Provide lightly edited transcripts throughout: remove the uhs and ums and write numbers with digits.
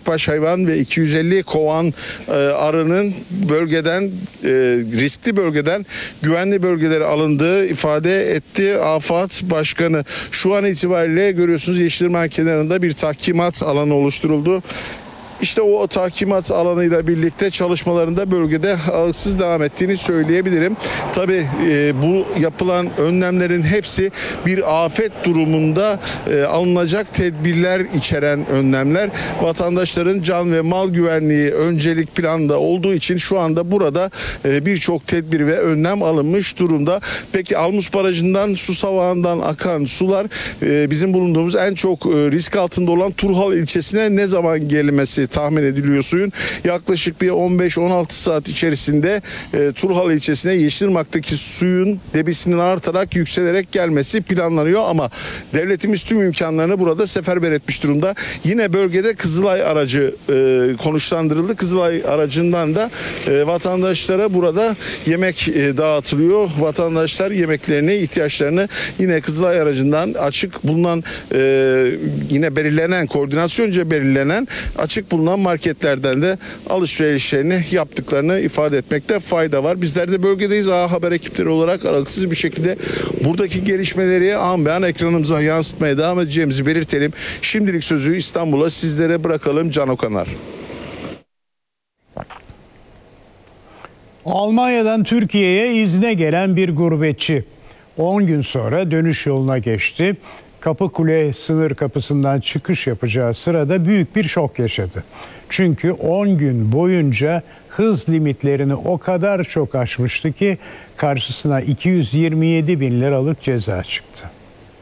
büyükbaş hayvan ve 250 kovan arının bölgeden riskli bölgeden güvenli bölgelere alındığı ifade etti AFAD Başkanı. Şu an itibariyle görüyorsunuz Yeşilırmak kenarında bir tahkimat alanı oluşturuldu. İşte o tahkimat alanıyla birlikte çalışmalarında bölgede aralıksız devam ettiğini söyleyebilirim. Tabii bu yapılan önlemlerin hepsi bir afet durumunda alınacak tedbirler içeren önlemler. Vatandaşların can ve mal güvenliği öncelik planda olduğu için şu anda burada birçok tedbir ve önlem alınmış durumda. Peki Almus Barajı'ndan, su savağından akan sular bizim bulunduğumuz en çok risk altında olan Turhal ilçesine ne zaman gelmesi tahmin ediliyor suyun? Yaklaşık bir 15-16 saat içerisinde Turhal ilçesine Yeşilırmak'taki suyun debisinin artarak yükselerek gelmesi planlanıyor ama devletimiz tüm imkanlarını burada seferber etmiş durumda. Yine bölgede Kızılay aracı konuşlandırıldı. Kızılay aracından da vatandaşlara burada yemek dağıtılıyor. Vatandaşlar yemeklerini, ihtiyaçlarını yine Kızılay aracından açık bulunan yine belirlenen, koordinasyonca belirlenen açık bulunan marketlerden de alışverişlerini yaptıklarını ifade etmekte fayda var. Bizler de bölgedeyiz. A Haber ekipleri olarak aralıksız bir şekilde buradaki gelişmeleri an be an ekranımıza yansıtmaya devam edeceğimizi belirtelim. Şimdilik sözü İstanbul'a sizlere bırakalım. Can Okanar. Almanya'dan Türkiye'ye izne gelen bir gurbetçi 10 gün sonra dönüş yoluna geçti. Kapıkule sınır kapısından çıkış yapacağı sırada büyük bir şok yaşadı. Çünkü 10 gün boyunca hız limitlerini o kadar çok aşmıştı ki karşısına 227 bin liralık ceza çıktı.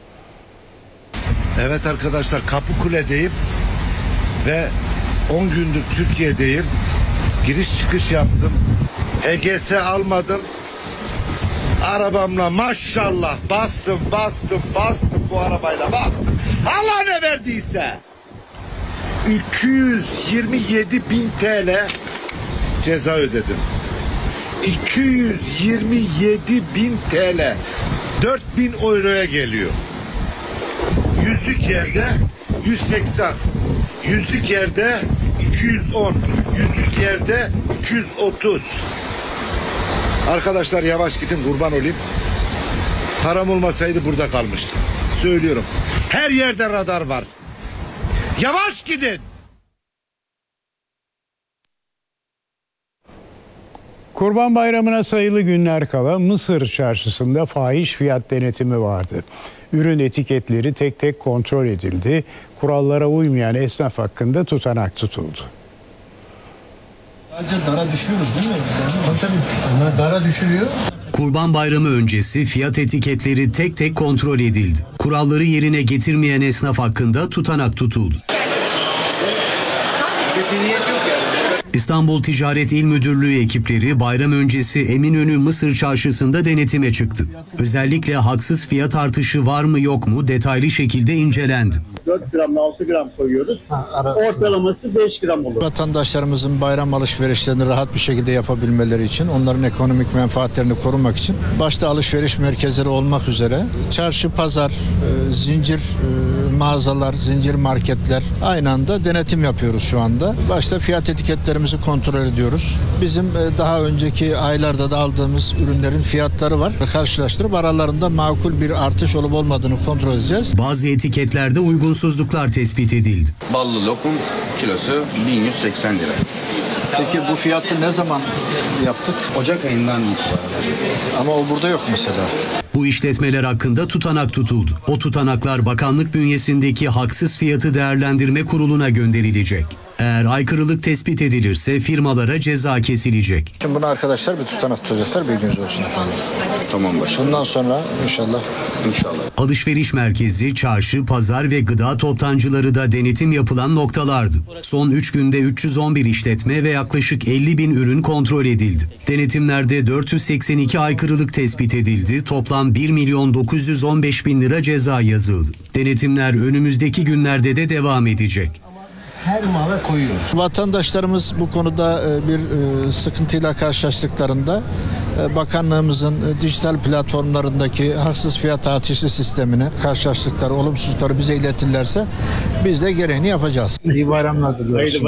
Evet arkadaşlar, Kapıkule'deyim ve 10 gündür Türkiye'deyim. Giriş çıkış yaptım. HGS almadım. Arabamla maşallah bastım bu arabayla bastım. Allah ne verdiyse. 227 bin TL ceza ödedim. 227 bin TL 4.000 euroya geliyor. Yüzlük yerde 180, yüzlük yerde 210, yüzlük yerde 230. Arkadaşlar yavaş gidin, kurban olayım. Param olmasaydı burada kalmıştım. Söylüyorum. Her yerde radar var. Yavaş gidin. Kurban Bayramı'na sayılı günler kala Mısır çarşısında fahiş fiyat denetimi vardı. Ürün etiketleri tek tek kontrol edildi. Kurallara uymayan esnaf hakkında tutanak tutuldu. Sadece dara düşüyoruz değil mi? Tabii. Onlar dara düşürüyor. Kurban Bayramı öncesi fiyat etiketleri tek tek kontrol edildi. Kuralları yerine getirmeyen esnaf hakkında tutanak tutuldu. İstanbul Ticaret İl Müdürlüğü ekipleri bayram öncesi Eminönü Mısır Çarşısı'nda denetime çıktı. Özellikle haksız fiyat artışı var mı yok mu detaylı şekilde incelendi. 4 gramla 6 gram koyuyoruz. Ortalaması 5 gram olur. Vatandaşlarımızın bayram alışverişlerini rahat bir şekilde yapabilmeleri için, onların ekonomik menfaatlerini korumak için başta alışveriş merkezleri olmak üzere çarşı, pazar, zincir mağazalar, zincir marketler aynı anda denetim yapıyoruz şu anda. Başta fiyat etiketlerimizi kontrol ediyoruz. Bizim daha önceki aylarda da aldığımız ürünlerin fiyatları var. Karşılaştırıp aralarında makul bir artış olup olmadığını kontrol edeceğiz. Bazı etiketlerde uygunsuzluklar tespit edildi. Ballı lokum kilosu 1180 lira. Peki bu fiyatı ne zaman yaptık? Ocak ayından itibaren. Ama o burada yok mesela. Bu işletmeler hakkında tutanak tutuldu. O tutanaklar bakanlık bünyesindeki haksız fiyatı değerlendirme kuruluna gönderilecek. Eğer aykırılık tespit edilirse firmalara ceza kesilecek. Şimdi bunu arkadaşlar bir tutanak tutacaklar, bilginiz olsun efendim. Tamam başkanım. Bundan sonra inşallah. Alışveriş merkezi, çarşı, pazar ve gıda toptancıları da denetim yapılan noktalardı. Son 3 günde 311 işletme ve yaklaşık 50 bin ürün kontrol edildi. Denetimlerde 482 aykırılık tespit edildi. Toplam 1 milyon 915 bin lira ceza yazıldı. Denetimler önümüzdeki günlerde de devam edecek. Her mala koyuyoruz. Vatandaşlarımız bu konuda bir sıkıntıyla karşılaştıklarında bakanlığımızın dijital platformlarındaki haksız fiyat artışı sistemine karşılaştıkları olumsuzlukları bize iletirlerse biz de gereğini yapacağız. İyi bayramlar diliyoruz.